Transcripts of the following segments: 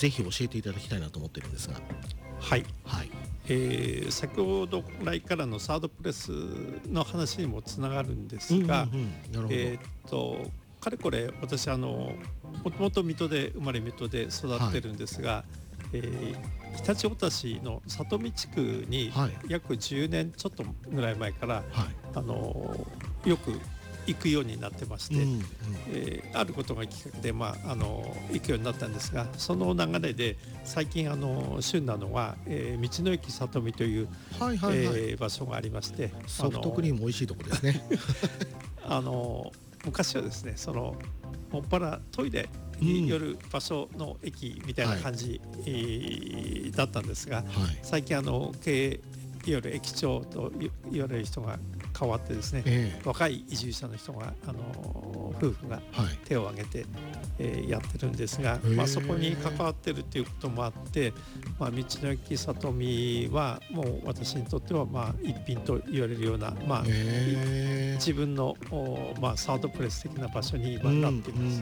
ぜひ教えていただきたいなと思ってるんですが。 はい、 はい。 先ほど来からのサードプレスの話にもつながるんですが、 なるほど。 かれこれ私もともと水戸で生まれ水戸で育ってるんですが、常陸太田市の里見地区に約10年ちょっとぐらい前から、よく行くようになってまして、あることがきっかけで、行くようになったんですが、その流れで最近旬なのが、道の駅里見という、場所がありまして、 ソフトクリーム美味しいとこですね。 昔はですね、もっぱらトイレによる場所の駅みたいな感じ、だったんですが、最近経営いわゆる駅長と言われる人が変わってですね、若い移住者の人が夫婦が手を挙げて、やってるんですが、そこに関わってるということもあって、道の駅里見はもう私にとっては一品と言われるような、自分のサードプレス的な場所に今なっています。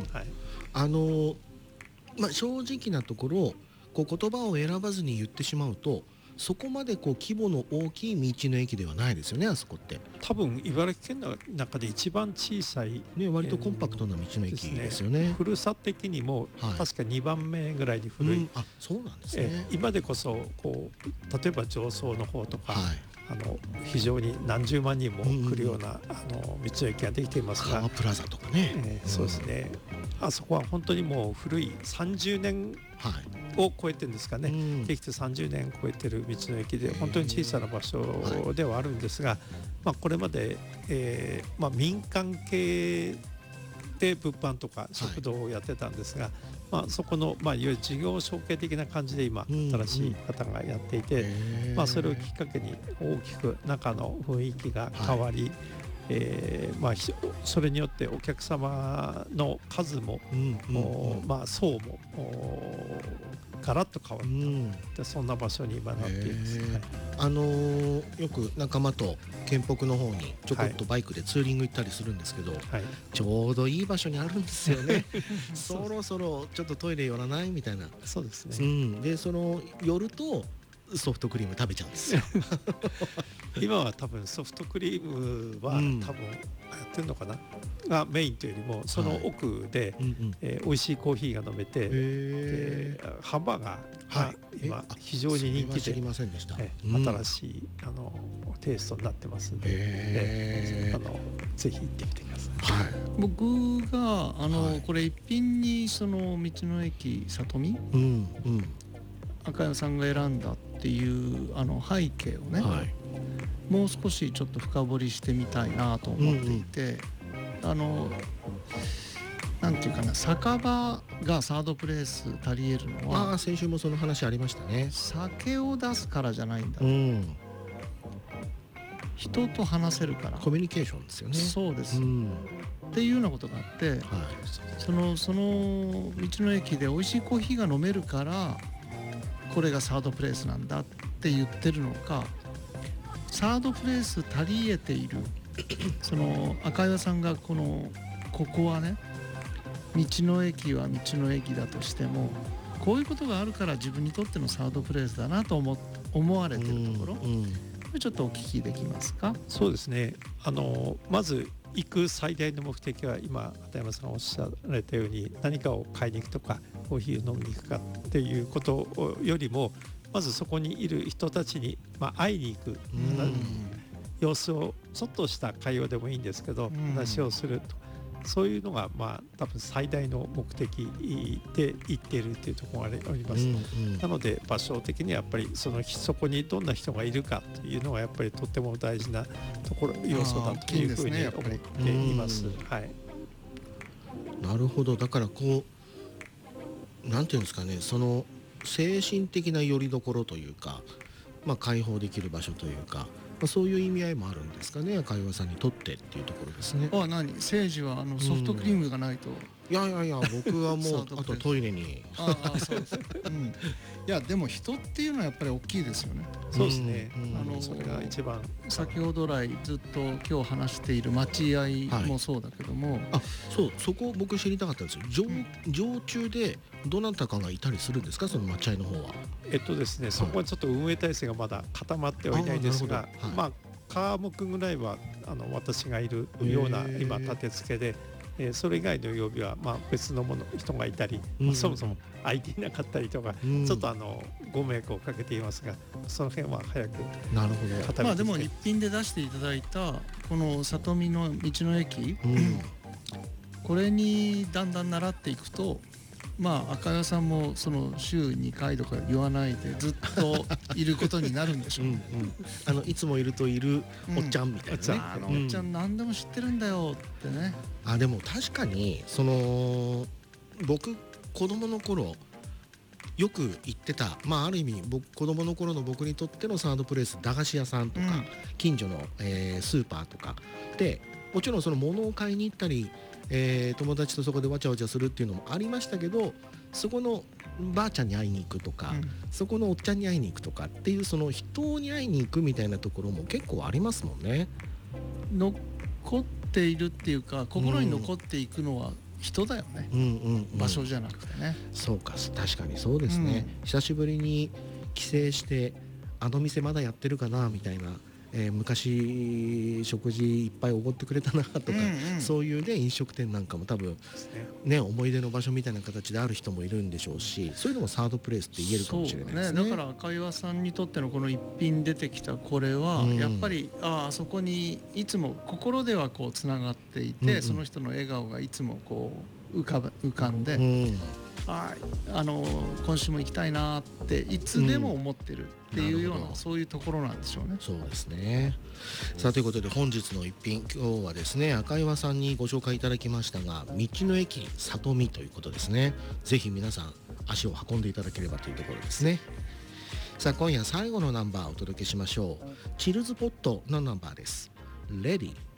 正直なところ言葉を選ばずに言ってしまうと、そこまで規模の大きい道の駅ではないですよね、あそこって。 多分茨城県の中で一番小さい、 割とコンパクトな道の駅ですよね。 古さ的にも確か2番目ぐらいに古い、 そうなんですね。 今でこそ例えば常総の方とか、非常に何十万人も来るような、道の駅ができていますが、 川プラザとかね、 そうですね、あそこは本当にもう古い30年を超えてるんですかね、できて30年超えてる道の駅で、本当に小さな場所ではあるんですが、これまで、民間系で物販とか食堂をやってたんですが、そこの、いわゆる事業承継的な感じで今新しい方がやっていて、それをきっかけに大きく中の雰囲気が変わり、それによってお客様の数も、層もガラッと変わった、そんな場所に今なっています。 よく仲間と県北の方にちょこっとバイクでツーリング行ったりするんですけど、ちょうどいい場所にあるんですよね。そろそろちょっとトイレ寄らないみたいな。 そうですね、 で寄るとソフトクリーム食べちゃうんですよ。 今は多分ソフトクリームは、多分やってるのかながメインというよりも、その奥で、美味しいコーヒーが飲めて、ハンバーガーが今非常に人気で、 知りませんでした。 新しいテイストになってますので、ぜひ行ってみてください。 僕がこれ一品にその道の駅里見、赤谷さんが選んだっていう背景をね、もう少しちょっと深掘りしてみたいなと思っていて、なんていうかな、酒場がサードプレイス足りえるのは、 先週もその話ありましたね。 酒を出すからじゃないんだ、人と話せるから、 コミュニケーションですよね。 そうです、っていうようなことがあって、その道の駅で美味しいコーヒーが飲めるからこれがサードプレイスなんだって言ってるのか、サードプレイス足りえているその赤岩さんがここはね、道の駅は道の駅だとしても、こういうことがあるから自分にとってのサードプレイスだなと思われてるところ、これちょっとお聞きできますか。 そうですね、まず行く最大の目的は、今片山さんがおっしゃられたように、何かを買いに行くとかコーヒーを飲みに行くかっていうことよりも、まずそこにいる人たちに、会いに行く、様子をちょっとした会話でもいいんですけど、話をすると、そういうのが多分最大の目的で行っているというところがあります。なので場所的にはやっぱりそこにどんな人がいるかというのがやっぱりとっても大事な要素だというふうに思っています。 なるほど。だからなんていうんですかね、その精神的な拠り所というか、解放できる場所というか、そういう意味合いもあるんですかね、赤岩さんにとってっていうところですね。 誠治はソフトクリームがないといやいやいや、僕はもうあとトイレに。 そうです、いやでも人っていうのはやっぱり大きいですよね。 そうですね、それが一番。 先ほど来ずっと今日話している待合もそうだけども、 そこ僕知りたかったんですよ。常駐でどなたかがいたりするんですか、その待合の方は。 ですね、そこはちょっと運営体制がまだ固まってはいないですが、科目ぐらいは私がいるような今立て付けで、それ以外の曜日は別の人がいたり、そもそも空いていなかったりとか、ちょっとご迷惑をかけていますが、その辺は早くなるほど。 でも一品で出していただいたこの里見の道の駅、これにだんだん習っていくと、赤谷さんもその週2回とか言わないでずっといることになるんでしょう。 いつもいるといるおっちゃんみたいなね。 おっちゃん何でも知ってるんだよってね。 でも確かに僕子供の頃よく行ってた、ある意味子供の頃の僕にとってのサードプレイス、駄菓子屋さんとか、近所の、スーパーとかで、もちろんその物を買いに行ったり、友達とそこでわちゃわちゃするっていうのもありましたけど、そこのばあちゃんに会いに行くとか、そこのおっちゃんに会いに行くとかっていう、その人に会いに行くみたいなところも結構ありますもんね。 残っているっていうか、心に残っていくのは人だよね、場所じゃなくてね。 そうか、確かにそうですね、久しぶりに帰省してあの店まだやってるかなみたいな、昔食事いっぱいおごってくれたなとか、そういうね飲食店なんかも多分ね思い出の場所みたいな形である人もいるんでしょうし、そういうのもサードプレイスって言えるかもしれないですね。 だから赤岩さんにとってのこの一品出てきたこれは、やっぱりあそこにいつも心ではこうつながっていて、その人の笑顔がいつもこう浮かんで、今週も行きたいなっていつでも思ってるっていうような、そういうところなんでしょうね。 そうですね。さあということで本日の一品、今日はですね赤岩さんにご紹介いただきましたが、道の駅里見ということですね。ぜひ皆さん足を運んでいただければというところですね。さあ今夜最後のナンバーをお届けしましょう。チルズポットのナンバーです。レディ